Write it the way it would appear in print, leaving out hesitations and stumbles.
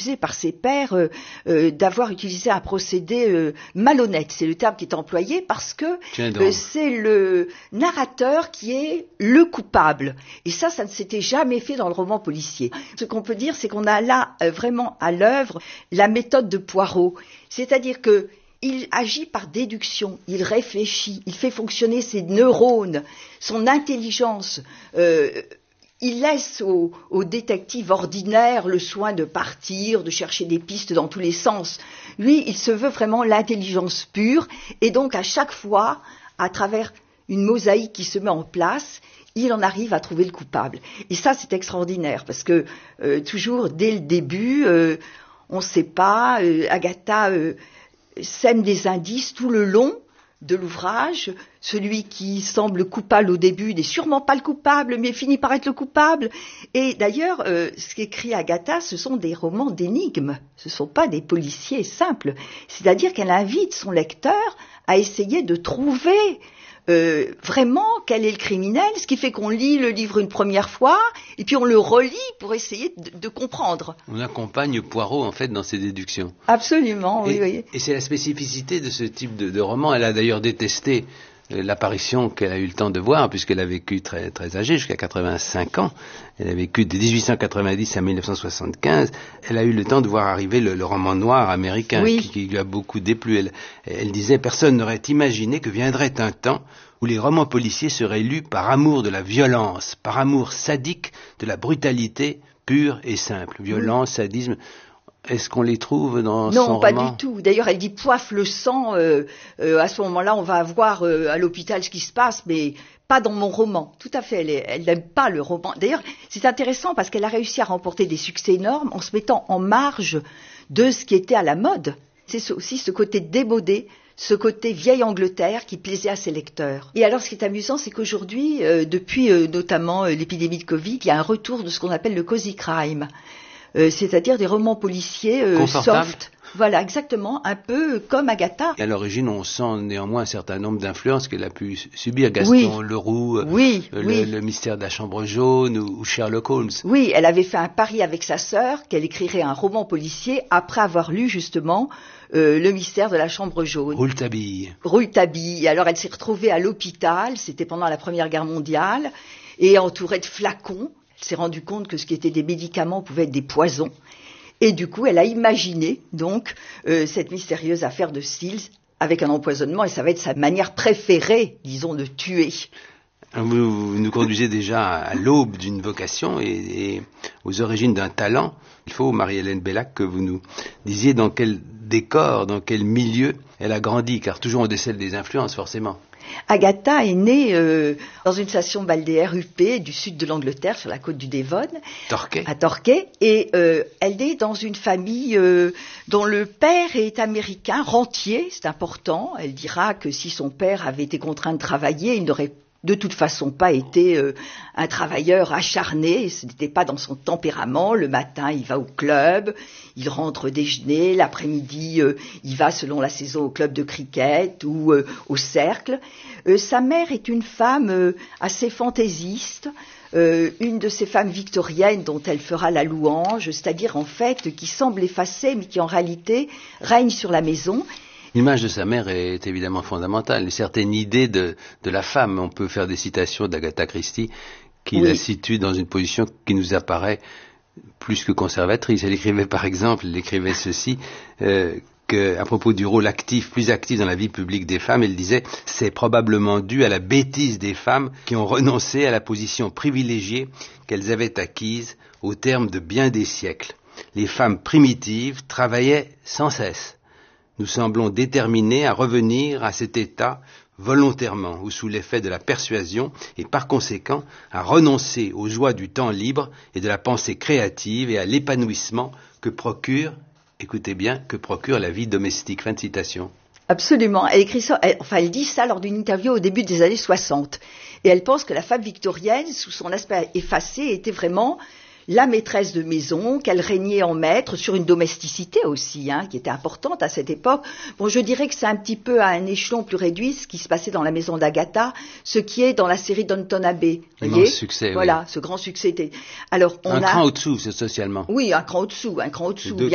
accusé par ses pairs d'avoir utilisé un procédé malhonnête. C'est le terme qui est employé parce que c'est le narrateur qui est le coupable. Et ça ne s'était jamais fait dans le roman policier. Ce qu'on peut dire, c'est qu'on a là vraiment à l'œuvre la méthode de Poirot. C'est-à-dire que il agit par déduction, il réfléchit, il fait fonctionner ses neurones, son intelligence. Il laisse au détective ordinaire le soin de partir, de chercher des pistes dans tous les sens. Lui, il se veut vraiment l'intelligence pure, et donc à chaque fois, à travers une mosaïque qui se met en place, il en arrive à trouver le coupable. Et ça, c'est extraordinaire, parce que toujours, dès le début, on ne sait pas, Agatha sème des indices tout le long de l'ouvrage. Celui qui semble coupable au début n'est sûrement pas le coupable, mais finit par être le coupable. Et d'ailleurs, ce qu'écrit Agatha, ce sont des romans d'énigmes, ce ne sont pas des policiers simples. C'est-à-dire qu'elle invite son lecteur à essayer de trouver vraiment quel est le criminel, ce qui fait qu'on lit le livre une première fois et puis on le relit pour essayer de comprendre. On accompagne Poirot en fait dans ses déductions. Absolument, oui. Et c'est la spécificité de ce type de roman. Elle a d'ailleurs détesté l'apparition qu'elle a eu le temps de voir, puisqu'elle a vécu très, très âgée, jusqu'à 85 ans. Elle a vécu de 1890 à 1975. Elle a eu le temps de voir arriver le roman noir américain, qui lui a beaucoup déplu. Elle disait, personne n'aurait imaginé que viendrait un temps où les romans policiers seraient lus par amour de la violence, par amour sadique de la brutalité pure et simple. Violence, sadisme. Est-ce qu'on les trouve dans son roman ? Non, pas du tout. D'ailleurs, elle dit poiffe le sang. À ce moment-là, on va voir à l'hôpital ce qui se passe, mais pas dans mon roman. Tout à fait, elle n'aime pas le roman. D'ailleurs, c'est intéressant parce qu'elle a réussi à remporter des succès énormes en se mettant en marge de ce qui était à la mode. C'est aussi ce côté démodé, ce côté vieille Angleterre qui plaisait à ses lecteurs. Et alors, ce qui est amusant, c'est qu'aujourd'hui, depuis notamment l'épidémie de Covid, il y a un retour de ce qu'on appelle le cozy crime. C'est-à-dire des romans policiers soft. Voilà, exactement, un peu comme Agatha. Et à l'origine, on sent néanmoins un certain nombre d'influences qu'elle a pu subir. Gaston Leroux, le mystère de la chambre jaune ou Sherlock Holmes. Oui, elle avait fait un pari avec sa sœur qu'elle écrirait un roman policier après avoir lu justement le mystère de la chambre jaune. Rouletabille. Alors elle s'est retrouvée à l'hôpital, c'était pendant la Première Guerre mondiale, et entourée de flacons. Elle s'est rendue compte que ce qui était des médicaments pouvait être des poisons. Et du coup, elle a imaginé donc cette mystérieuse affaire de Stills avec un empoisonnement, et ça va être sa manière préférée, disons, de tuer. Vous nous conduisez déjà à l'aube d'une vocation et aux origines d'un talent. Il faut, Marie-Hélène Bellac, que vous nous disiez dans quel décor, dans quel milieu elle a grandi, car toujours on décèle des influences, forcément. Agatha est née dans une station balnéaire huppée du sud de l'Angleterre, sur la côte du Devon, à Torquay, et elle est dans une famille dont le père est américain, rentier, c'est important. Elle dira que si son père avait été contraint de travailler, il n'aurait de toute façon pas été un travailleur acharné, ce n'était pas dans son tempérament. Le matin, il va au club, il rentre déjeuner, l'après-midi, il va selon la saison au club de cricket ou au cercle. Sa mère est une femme assez fantaisiste, une de ces femmes victoriennes dont elle fera la louange, c'est-à-dire en fait qui semble effacée mais qui en réalité règne sur la maison. L'image de sa mère est évidemment fondamentale. Une certaine idée de la femme. On peut faire des citations d'Agatha Christie qui la situe dans une position qui nous apparaît plus que conservatrice. Elle écrivait par exemple, ceci, à propos du rôle plus actif dans la vie publique des femmes, elle disait « C'est probablement dû à la bêtise des femmes qui ont renoncé à la position privilégiée qu'elles avaient acquise au terme de bien des siècles. Les femmes primitives travaillaient sans cesse. Nous semblons déterminés à revenir à cet état volontairement ou sous l'effet de la persuasion et par conséquent à renoncer aux joies du temps libre et de la pensée créative et à l'épanouissement que procure, écoutez bien, que procure la vie domestique. » Fin de citation. Absolument. Elle écrit ça, elle dit ça lors d'une interview au début des années 60. Et elle pense que la femme victorienne, sous son aspect effacé, était vraiment la maîtresse de maison, qu'elle régnait en maître sur une domesticité aussi, qui était importante à cette époque. Bon, je dirais que c'est un petit peu à un échelon plus réduit ce qui se passait dans la maison d'Agatha, ce qui est dans la série Downton Abbey. Immense succès, voilà, ce grand succès. Alors, cran au-dessous, socialement. Oui, un cran au-dessous.